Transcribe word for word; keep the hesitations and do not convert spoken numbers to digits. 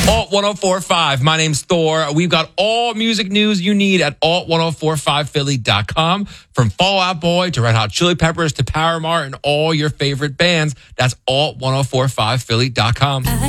Alt ten forty-five. My name's Thor. We've got all music news you need at alt ten forty-five philly dot com. From Fall Out Boy to Red Hot Chili Peppers to Paramore and all your favorite bands. That's alt ten forty-five philly dot com.